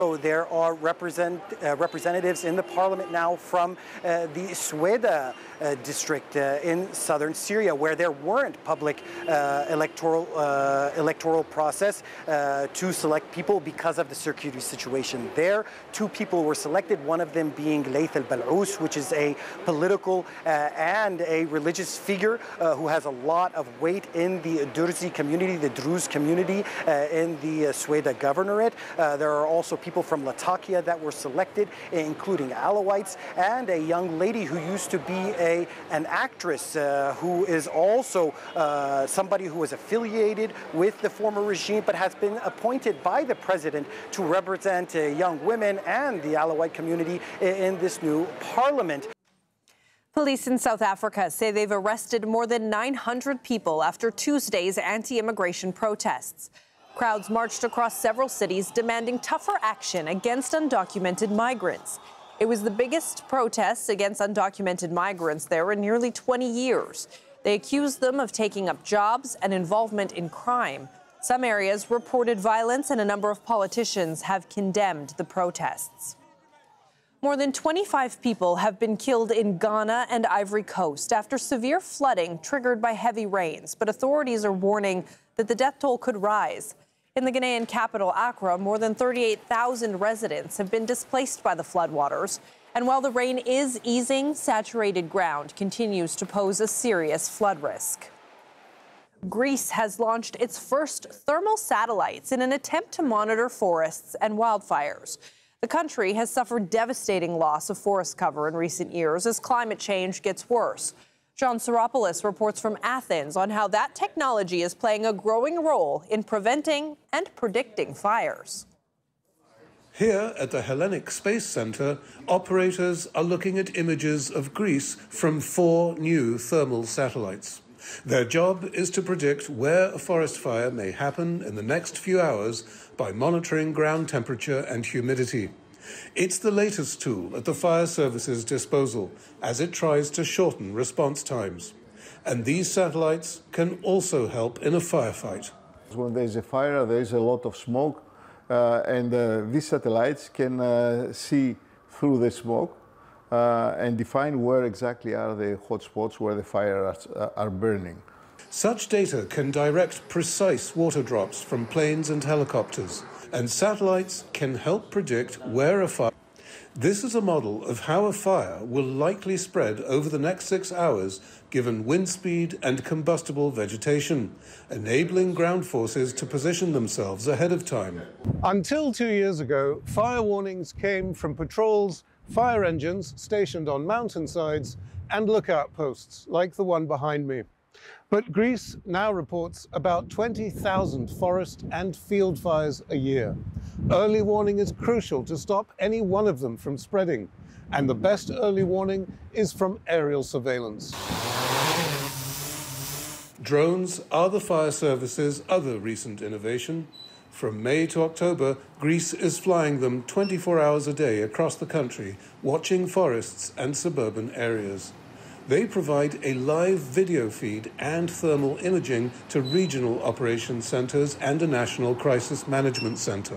So there are representatives in the parliament now from the Sweda district in southern Syria, where there weren't public electoral process to select people because of the security situation. There, 2 people were selected, one of them being Laith al-Bal'ous, which is a political and a religious figure who has a lot of weight in the Durzi community, the Druze community in the Sweda governorate. There are also people from Latakia that were selected, including Alawites, and a young lady who used to be an actress who is also somebody who was affiliated with the former regime but has been appointed by the president to represent young women and the Alawite community in this new parliament. Police in South Africa say they've arrested more than 900 people after Tuesday's anti-immigration protests. Crowds marched across several cities demanding tougher action against undocumented migrants. It was the biggest protests against undocumented migrants there in nearly 20 years. They accused them of taking up jobs and involvement in crime. Some areas reported violence, and a number of politicians have condemned the protests. More than 25 people have been killed in Ghana and Ivory Coast after severe flooding triggered by heavy rains, but authorities are warning that the death toll could rise. In the Ghanaian capital, Accra, more than 38,000 residents have been displaced by the floodwaters. And while the rain is easing, saturated ground continues to pose a serious flood risk. Greece has launched its first thermal satellites in an attempt to monitor forests and wildfires. The country has suffered devastating loss of forest cover in recent years as climate change gets worse. John Soropoulos reports from Athens on how that technology is playing a growing role in preventing and predicting fires. Here at the Hellenic Space Center, operators are looking at images of Greece from 4 new thermal satellites. Their job is to predict where a forest fire may happen in the next few hours by monitoring ground temperature and humidity. It's the latest tool at the fire service's disposal as it tries to shorten response times. And these satellites can also help in a firefight. When there's a fire, there's a lot of smoke, and these satellites can see through the smoke and define where exactly are the hot spots where the fires are burning. Such data can direct precise water drops from planes and helicopters, and satellites can help predict where a fire. This is a model of how a fire will likely spread over the next 6 hours, given wind speed and combustible vegetation, enabling ground forces to position themselves ahead of time. Until 2 years ago, fire warnings came from patrols, fire engines stationed on mountainsides, and lookout posts like the one behind me. But Greece now reports about 20,000 forest and field fires a year. Early warning is crucial to stop any one of them from spreading. And the best early warning is from aerial surveillance. Drones are the fire service's other recent innovation. From May to October, Greece is flying them 24 hours a day across the country, watching forests and suburban areas. They provide a live video feed and thermal imaging to regional operations centers and a national crisis management center.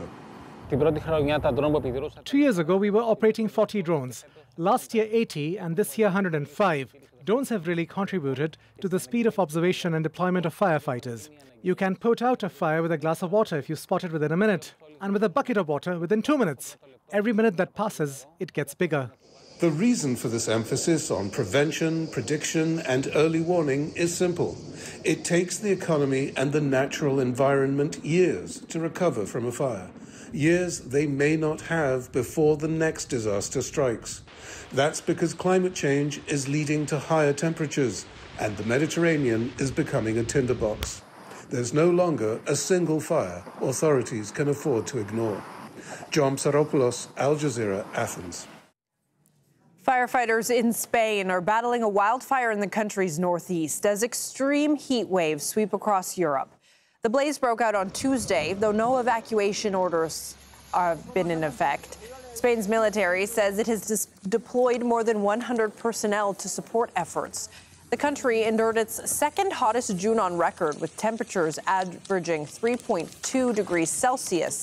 2 years ago, we were operating 40 drones. Last year, 80, and this year, 105. Drones have really contributed to the speed of observation and deployment of firefighters. You can put out a fire with a glass of water if you spot it within a minute, and with a bucket of water within 2 minutes. Every minute that passes, it gets bigger. The reason for this emphasis on prevention, prediction, and early warning is simple. It takes the economy and the natural environment years to recover from a fire. Years they may not have before the next disaster strikes. That's because climate change is leading to higher temperatures, and the Mediterranean is becoming a tinderbox. There's no longer a single fire authorities can afford to ignore. John Soropoulos, Al Jazeera, Athens. Firefighters in Spain are battling a wildfire in the country's northeast as extreme heat waves sweep across Europe. The blaze broke out on Tuesday, though no evacuation orders have been in effect. Spain's military says it has deployed more than 100 personnel to support efforts. The country endured its second hottest June on record, with temperatures averaging 3.2 degrees Celsius